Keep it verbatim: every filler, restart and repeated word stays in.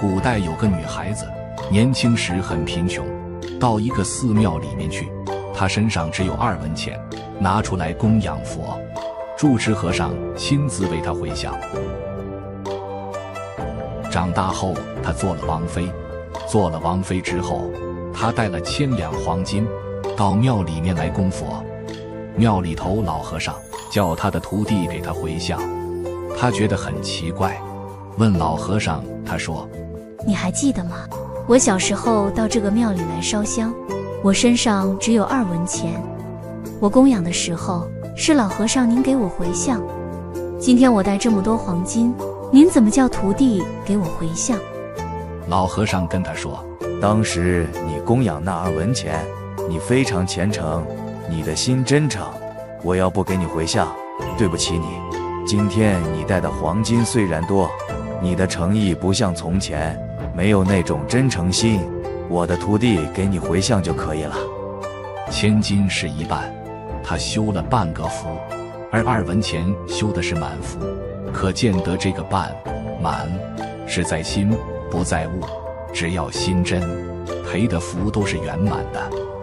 古代有个女孩子，年轻时很贫穷，到一个寺庙里面去，她身上只有二文钱，拿出来供养佛，住持和尚亲自为她回向。长大后，她做了王妃，做了王妃之后，她带了千两黄金到庙里面来供佛。庙里头老和尚叫他的徒弟给他回向，他觉得很奇怪，问老和尚，他说： 你还记得吗？我小时候到这个庙里来烧香，我身上只有二文钱，我供养的时候是老和尚您给我回向，今天我带这么多黄金，您怎么叫徒弟给我回向？ 老和尚跟他说： 当时你供养那二文钱，你非常虔诚，你的心真诚，我要不给你回向，对不起你。今天你带的黄金虽然多，你的诚意不像从前，没有那种真诚心，我的徒弟给你回向就可以了。 千金是一半，他修了半个福，而二文钱修的是满福，可见得这个半满是在心不在物，只要心真，赔的福都是圆满的。